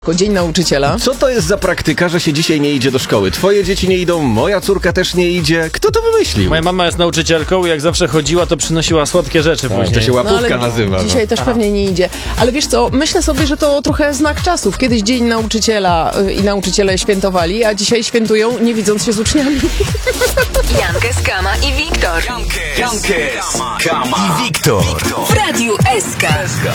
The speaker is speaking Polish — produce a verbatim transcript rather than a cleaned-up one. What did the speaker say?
Dzień Nauczyciela. Co to jest za praktyka, że się dzisiaj nie idzie do szkoły? Twoje dzieci nie idą, moja córka też nie idzie. Kto to wymyślił? Moja mama jest nauczycielką i jak zawsze chodziła, to przynosiła słodkie rzeczy Tak, później. to się łapówka No, ale nazywa. Dzisiaj no. też pewnie nie idzie. Ale wiesz co, myślę sobie, że to trochę znak czasów. Kiedyś Dzień Nauczyciela y, i nauczyciele świętowali, a dzisiaj świętują, nie widząc się z uczniami. Jankes, Kama i Wiktor. Jankes, Kama i Wiktor. W Radiu S K.